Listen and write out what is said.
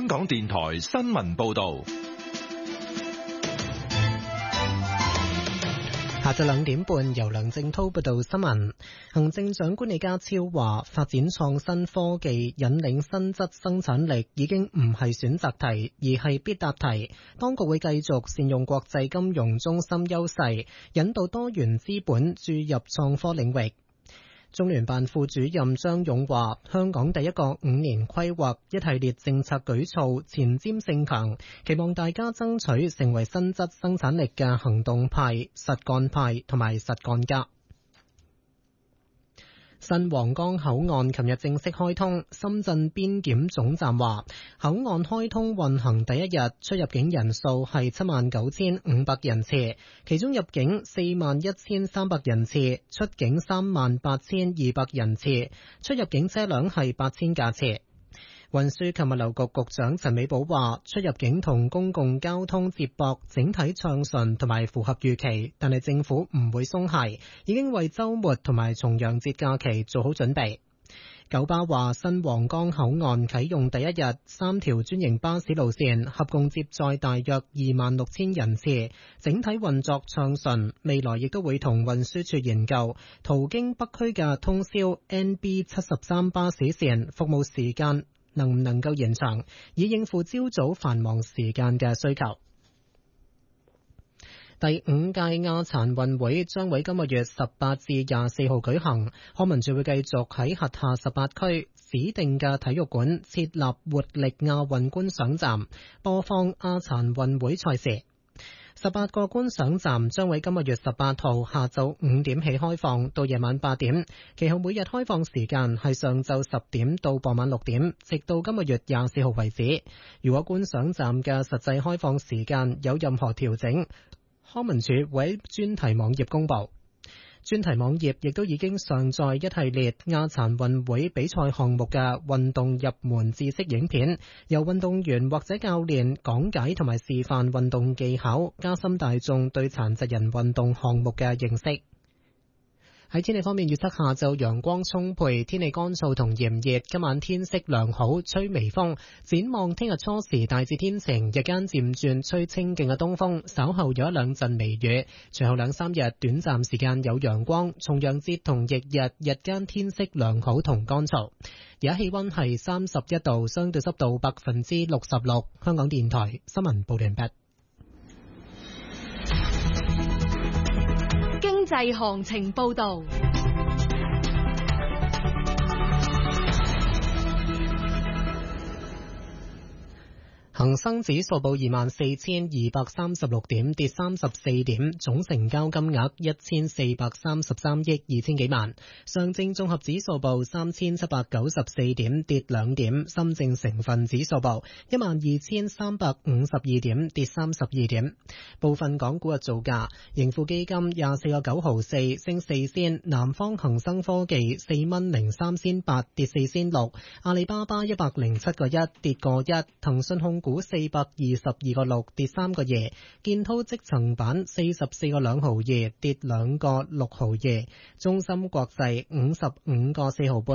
香港電台新聞報道。 下晝2點半，由梁正滔報道新聞。行政長官李家超話，發展創新科技引領新質生產力已經唔係選擇題，而係必答題。當局會繼續善用國際金融中心優勢，引導多元資本注入創科領域。中聯辦副主任張勇話，香港第一個5年規劃一系列政策舉措前瞻性強，期望大家爭取成為新質生產力嘅行動派、實幹派同埋實幹家。新皇崗口岸琴日正式開通，深圳邊檢總站話，口岸開通運行第一日出入境人數係79,500人次，其中入境41,300人次，出境38,200人次，出入境車輛係8000架次。運輸及物流局局長陳美寶話，出入境同公共交通接駁整體暢順同埋符合預期，但係政府唔會鬆懈，已經為週末同埋重陽節假期做好準備。九巴話，新皇崗口岸啟用第一日，3條專營巴士路線合共接載大約26,000人次，整體運作暢順。未來亦都會同運輸署研究途經北區嘅通宵 NB73 巴士線服務時間能唔能夠延長，以應付朝早繁忙時間嘅需求。第5屆亞殘運會將喺今個月18至24號舉行，康文署會繼續喺轄下18區指定嘅體育館設立活力亞運觀賞站，播放亞殘運會賽事。18個觀賞站將喺今個月18號下晝5點起開放到夜晚8點，其後每日開放時間係上晝10點到傍晚6點，直到今個月24號為止。如果觀賞站嘅實際開放時間有任何調整，康文署會喺專題網頁公佈。專題網頁亦都已經上載一系列亞殘運會比賽項目嘅運動入門知識影片，由運動員或者教練講解同埋示範運動技巧，加深大眾對殘疾人運動項目嘅認識。喺天氣方面，預測下晝陽光充沛，天氣乾燥同炎熱，今晚天色良好，吹微風。展望聽日初時大致天晴，日間漸轉吹清勁嘅東風，稍後有一兩陣微雨，隨後2-3日短暫時間有陽光。重陽節同翌日日間天色良好同乾燥。而家氣溫係31度，相對濕度66%。香港電台新聞報道完畢。 經濟行情報道。 恒生指數報24,236點，跌34點，總成交金額1433億2千幾萬。上證綜合指數報3794點，跌2點。深證成分指數報12352點，跌32點。部分港股嘅造價：盈富基金24個9毫4，升4仙；南方恒生科技4蚊03仙8，跌4仙6；阿里巴巴107個1，跌個1；騰訊控股422個6，跌3個2；建滔積層板44個2毫2，跌2個6毫2；中芯國際55個4毫半。